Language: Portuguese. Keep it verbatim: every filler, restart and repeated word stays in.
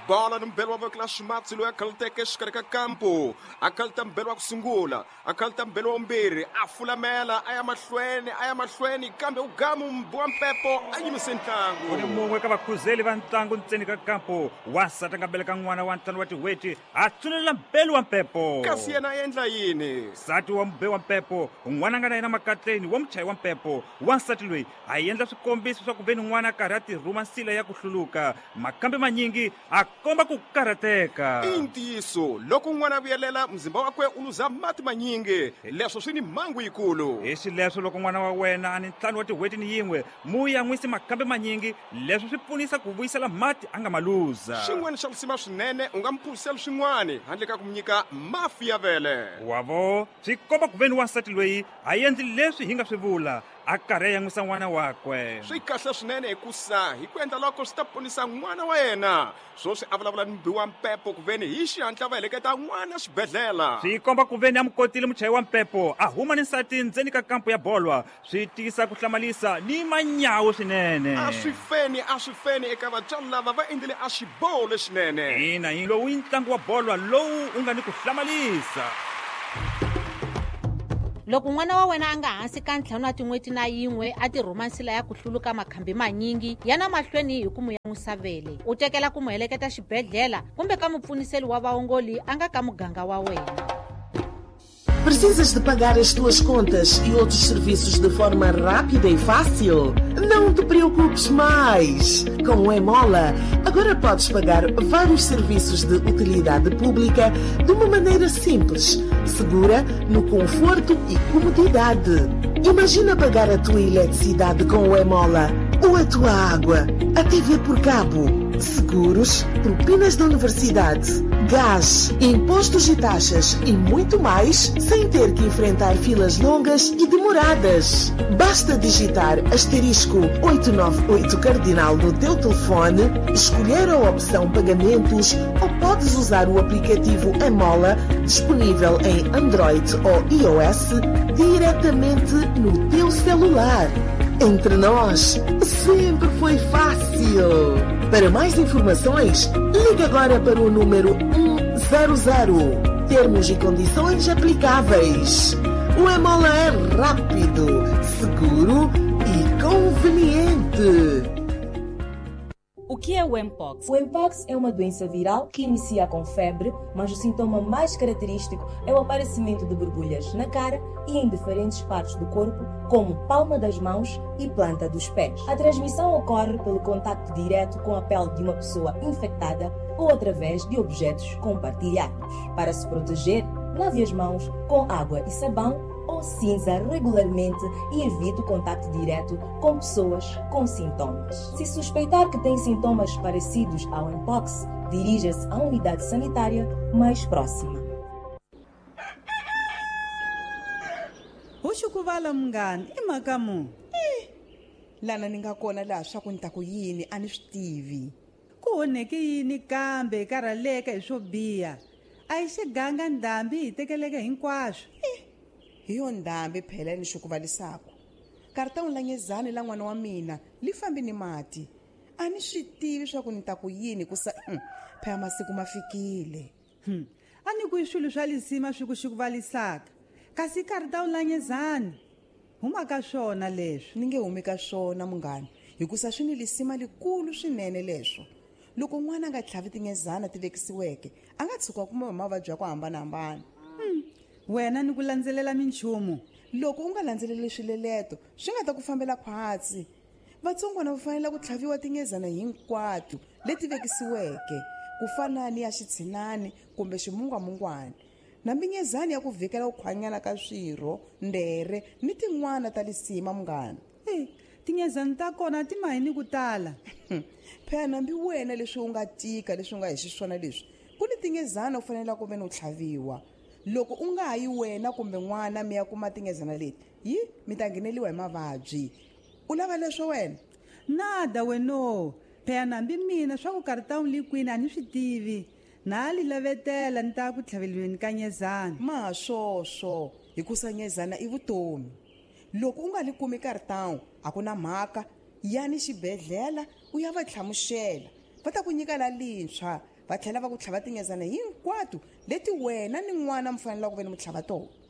bola ni mbelo wa vekla ximatsi loyi a khalteke exikarhi ka kampu a khalta mbelo wa ku sungula a khalta mbelo wa mbirhi a fulamela a ya mahlweni a ya mahlweni kambe u gamu mbuwa mpepo a yimise ntlangu. Ku ni mun'we ka vakhuzeli va ntlangu ntseni ka kampu wansati a nga beleka n'wana wa ntlhanu wa tiweti a tsunelela mbelo wa mpepo. Kasi yena a endla yini? Nsati wa mbe wa mpepo n'wana a nga na yena makatleni wa muchayi wa mpepo wansati loyi a endla swikombiso swa ku veni n'wana a karhi a tirhuma nsila ya ku hluluka makambe manyingi a komba ku karhateka. I ntiyiso loko n'wana a vuyelela mzimba wakwe u luza mati manyingi leswo swi ni mhangu yikulu. Hi xileswo loko n'wana wa wena a ni ntlhanu wa tiweti ni yin'we mu ya n'wisi makambe manyingi leswi swi pfunisa ku vuyisela mati a nga ma luza. Xin'wana xa kusima swinene u nga mi phulisela swin'wana handle ka ku mi nyika mafi ya vele. Wavo swi komba ku veni wansati loyi a endli leswi hi nga swi vula a karhi a yan'wisa n'wana wakwe. Swi kahle swinene hikusa hi ku endla loko swi ta ponisa n'wana wa yena swoswi a vulavula ni mbi wa mpepo ku veni hi xihatla va heleketa n'wana xibedhlela. Swi komba ku veni a mu kotile muchayi wa mpepo a huma ni nsati ndzeni ka kampu ya bolwa swi tiyisa ku hlamalisa ni manyawu swinene. A swi feni a swi feni eka vatswari lava va endlile a xiboho lexinene. Ina hi lowu i ntlangu wa bolwa lowu u nga ni ku hlamalisa. Loko n'wana wa wena a nga hansi ka ntlhanu wa tin'weti na yin'we a tirhuma nsila ya ku hluluka makhambi manyingi yana mahlweni hi ku mu yan'wisa vele u tekela ku mu heleketa xibedhlela kumbe ka mupfuniseli wa vaongoli a nga ka muganga wa wena. Precisas de pagar as tuas contas e outros serviços de forma rápida e fácil? Não te preocupes mais! Com o Emola, agora podes pagar vários serviços de utilidade pública de uma maneira simples, segura, no conforto e comodidade. Imagina pagar a tua eletricidade com o Emola, ou a tua água, a T V por cabo, seguros, propinas da universidade, gás, impostos e taxas e muito mais, sem ter que enfrentar filas longas e demoradas. Basta digitar asterisco oitocentos e noventa e oito cardinal no teu telefone, escolher a opção pagamentos ou podes usar o aplicativo Emola disponível em Android ou iOS diretamente no teu celular. Entre nós, sempre foi fácil. Para mais informações, ligue agora para o número um zero zero. Termos e condições aplicáveis. O Emola é rápido, seguro e conveniente. O que é o Mpox? O Mpox é uma doença viral que inicia com febre, mas o sintoma mais característico é o aparecimento de borbulhas na cara e em diferentes partes do corpo, como palma das mãos e planta dos pés. A transmissão ocorre pelo contacto direto com a pele de uma pessoa infectada ou através de objetos compartilhados. Para se proteger, lave as mãos com água e sabão ou cinza regularmente e evite o contacto direto com pessoas com sintomas. Se suspeitar que tem sintomas parecidos ao Mpox, dirija-se à unidade sanitária mais próxima. Uxukuvala mngani i mhaka mu eh lana ni nga kona laha swa ku ni ta ku yini a ni swi tivi ku onheke yini kambe karhaleka hi swo biha a hi xiganga ndhambi hi tekeleke hinkwaswo eh hi yo ndhambi phela ni xukuvalisako karata unlanyezani la n'wana wa mina li fambi ni mati a ni swi tivi swa ku ni ta ku yini kusa mm, phela masiku ma fikile hmm. a ni ku swilo swa lisima swi ku xikuvalisaka kasi karata unlanyezani huma ka swona leswo ni nge humi ka swona munghani hikusa swi ni lisima likulu swinene leswo loko n'wana a nga tlhavi tingezana ti vekisiweke a nga tshuka kuma hi mavabyi ya ku hambanahambana hmm. wena ni ku landzelela minchumu loko u nga landzeleli swileleto swi nga ta ku fambela khwatsi vatsongwana va fanele ku tlhaviwa tingezana hinkwato leti vekisiweke ku fana ni ya xitshinani kumbe ximungwamungwana na mingezani ya ku vhikela ku khwanyana ka swirho ndere ni tin'wana ta lisima munghana hey, tingezani ta kona ti mahini ku tala phela nambi wena leswi u nga tika leswi u nga hi xiswona leswi ku ni tingezana u fanele ku veni u tlhaviwa loko u nga ha yi wena kumbe n'wana mi ya kuma tingezana leti yi mi ta ngheneliwa hi mavabyi u lava leswo wena nada weno phela nambi mina swa ku karata li kwini a ni swi tivi na li lavetela ni ta ku tlhaveliweni ka nyezana ma swoswo hikusa nyezana i vutomi loko u nga li kumi karatawu a ku na mhaka yani xibedhlela u ya va tlhamuxela va ta ku nyika la lintshwa va tlhela va ku tlhava tingezana hinkwato leti wena ni n'wana mi fanelaka ku ve ni mi tlhava tona.